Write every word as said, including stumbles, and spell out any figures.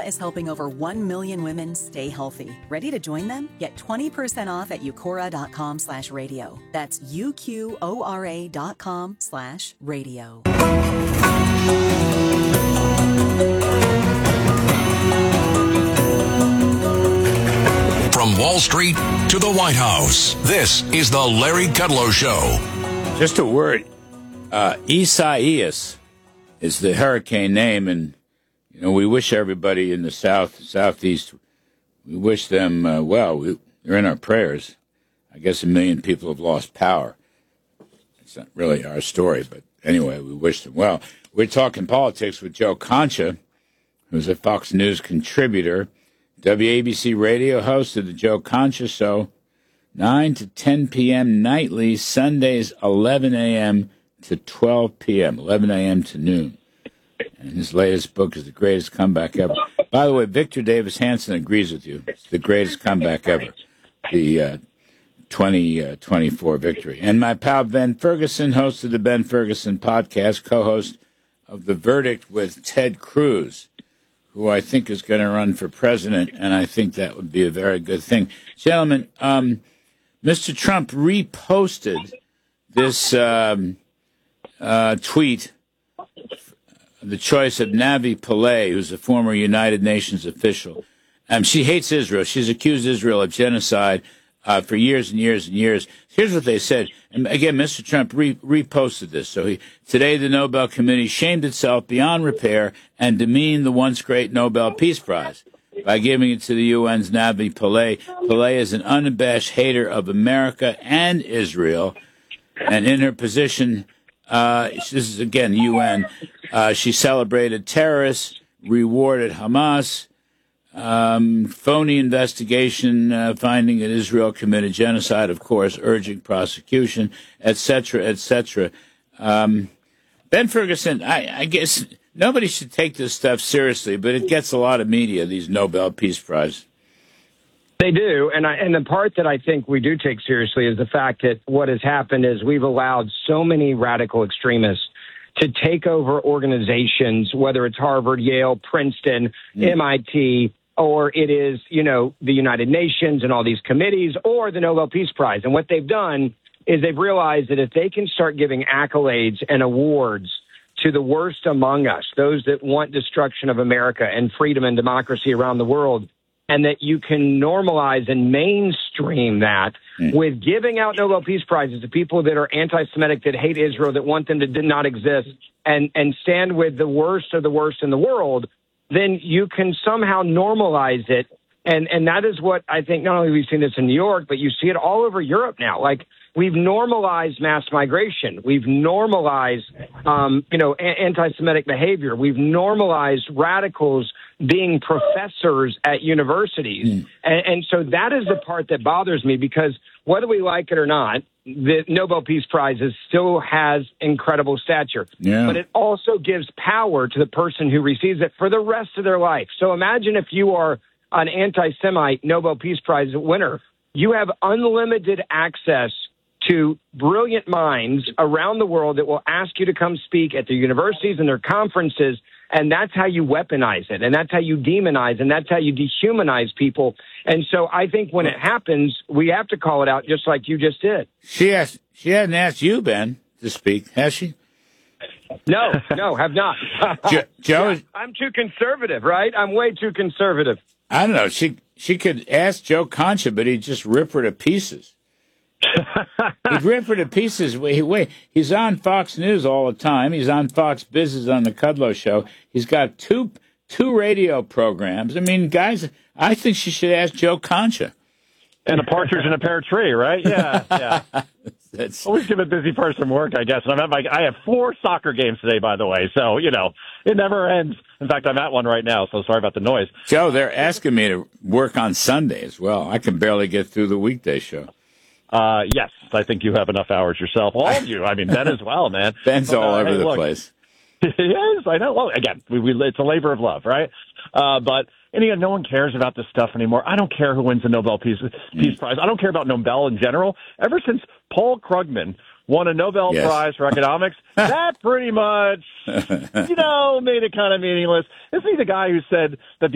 is helping over one million women stay healthy. Ready to join them? Get twenty percent off at ucora.com slash radio. That's U-Q-O-R-A dot com slash radio. From Wall Street to the White House, this is the Larry Kudlow Show. Just a word. Uh, Isaias is the hurricane name, and you know we wish everybody in the south, southeast, we wish them uh, well. We, they're in our prayers. I guess a million people have lost power. It's not really our story, but anyway, we wish them well. We're talking politics with Joe Concha, who's a Fox News contributor, W A B C radio host of the Joe Concha Show, nine to ten p.m. nightly, Sundays eleven a.m. to twelve p.m., eleven a.m. to noon. And his latest book is The Greatest Comeback Ever. By the way, Victor Davis Hanson agrees with you. It's the greatest comeback ever, the uh, twenty twenty-four victory. And my pal Ben Ferguson, host of the Ben Ferguson podcast, co-host of The Verdict with Ted Cruz, who I think is going to run for president, and I think that would be a very good thing. Gentlemen, um, Mister Trump reposted this um, uh, tweet, the choice of Navi Pillay, who's a former United Nations official. Um, she hates Israel. She's accused Israel of genocide uh, for years and years and years. Here's what they said. And again, Mister Trump re- reposted this. So he, today the Nobel Committee shamed itself beyond repair and demeaned the once great Nobel Peace Prize by giving it to the U N's Navi Pillay. Pillay is an unabashed hater of America and Israel. And in her position, uh, this is again U N, uh, she celebrated terrorists, rewarded Hamas, Um, phony investigation uh, finding that Israel committed genocide, of course, urging prosecution, et cetera, et cetera. Um, Ben Ferguson, I, I guess nobody should take this stuff seriously, but it gets a lot of media, these Nobel Peace Prizes. They do, and I, and the part that I think we do take seriously is the fact that what has happened is we've allowed so many radical extremists to take over organizations, whether it's Harvard, Yale, Princeton, mm. M I T, or it is, you know, the United Nations and all these committees, or the Nobel Peace Prize. And what they've done is they've realized that if they can start giving accolades and awards to the worst among us, those that want destruction of America and freedom and democracy around the world, and that you can normalize and mainstream that mm. with giving out Nobel Peace Prizes to people that are anti-Semitic, that hate Israel, that want them to did not exist, and, and stand with the worst of the worst in the world, then you can somehow normalize it. And, and that is what I think not only we've seen this in New York, but you see it all over Europe now. Like, we've normalized mass migration. We've normalized, um, you know, a- anti-Semitic behavior. We've normalized radicals being professors at universities. Mm. And, and so that is the part that bothers me, because whether we like it or not, the Nobel Peace Prize is, still has incredible stature. Yeah. But it also gives power to the person who receives it for the rest of their life. So imagine if you are an anti-Semite Nobel Peace Prize winner, you have unlimited access to brilliant minds around the world that will ask you to come speak at their universities and their conferences. And that's how you weaponize it. And that's how you demonize. And that's how you dehumanize people. And so I think when it happens, we have to call it out, just like you just did. She asked, she hadn't asked you, Ben, to speak, has she? No, no, have not. Jo- Joe, yeah, I'm too conservative, right? I'm way too conservative. I don't know. She she could ask Joe Concha, but he'd just rip her to pieces. He'd rip her to pieces. Wait, wait, he's on Fox News all the time. He's on Fox Business on the Kudlow Show. He's got two two radio programs. I mean, guys, I think she should ask Joe Concha. And a partridge in a pear tree, right? Yeah, yeah. That's always give a busy person work, I guess. And I'm at my, I have four soccer games today, by the way. So, you know, it never ends. In fact, I'm at one right now, so sorry about the noise. Joe, they're asking me to work on Sunday as well. I can barely get through the weekday show. Uh, yes, I think you have enough hours yourself. All of you. I mean, Ben as well, man. Ben's but, all uh, over hey, the look, place. Yes, I know. Well, again, we, we, it's a labor of love, right? Uh, but and again, no one cares about this stuff anymore. I don't care who wins the Nobel Peace, Peace mm. Prize. I don't care about Nobel in general. Ever since Paul Krugman won a Nobel yes. Prize for economics, that pretty much, you know, made it kind of meaningless. Isn't he the guy who said that the